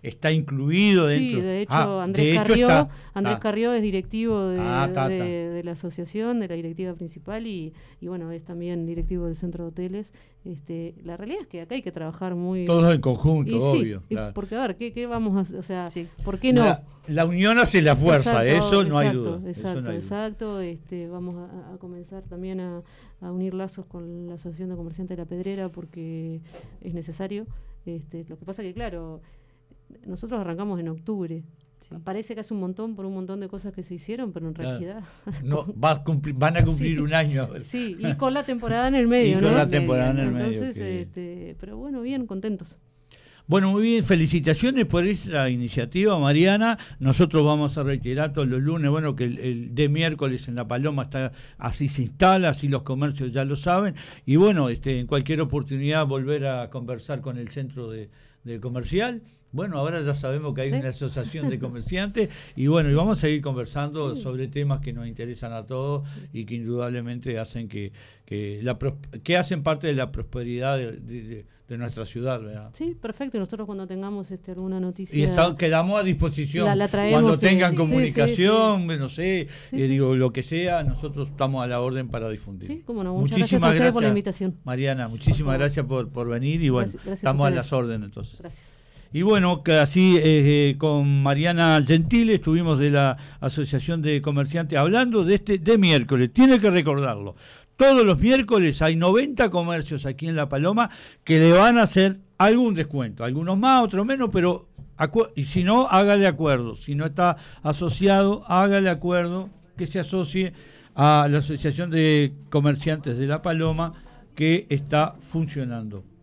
está incluido dentro. Sí, de hecho, Andrés Carrió es directivo de la asociación, de la directiva principal y bueno, es también directivo del centro de hoteles. La realidad es que acá hay que trabajar muy... Todos en conjunto, obvio. Sí, claro. Porque a ver, ¿qué vamos a... O sea, sí. ¿Por qué no? La unión hace la fuerza, no hay duda. Exacto. Vamos a comenzar también a unir lazos con la Asociación de Comerciantes de la Pedrera porque es necesario. Lo que pasa que, claro, nosotros arrancamos en octubre. Sí. Parece que hace un montón por un montón de cosas que se hicieron, pero en realidad... No, van a cumplir un año. Sí, y con la temporada en el medio, ¿no? Entonces, pero bueno, bien, contentos. Bueno, muy bien, felicitaciones por esta iniciativa, Mariana. Nosotros vamos a reiterar todos los lunes, bueno, que el de miércoles en La Paloma está así se instala, así los comercios ya lo saben. Y bueno, en cualquier oportunidad volver a conversar con el centro de comercial. Bueno, ahora ya sabemos que hay una asociación de comerciantes y bueno, y vamos a seguir conversando sobre temas que nos interesan a todos y que indudablemente hacen que hacen parte de la prosperidad de nuestra ciudad, ¿verdad? Sí, perfecto. Y nosotros cuando tengamos alguna noticia... Y quedamos a disposición. La traemos cuando tengan comunicación, sí. No sé, digo, lo que sea, nosotros estamos a la orden para difundir. Sí, cómo no. Muchas gracias a ustedes por la invitación. Mariana, muchísimas gracias por venir y bueno, gracias estamos a las órdenes entonces. Gracias. Y bueno, que así con Mariana Gentile estuvimos de la Asociación de Comerciantes hablando de miércoles. Tiene que recordarlo. Todos los miércoles hay 90 comercios aquí en La Paloma que le van a hacer algún descuento. Algunos más, otros menos, pero y si no, hágale acuerdo. Si no está asociado, hágale acuerdo que se asocie a la Asociación de Comerciantes de La Paloma que está funcionando.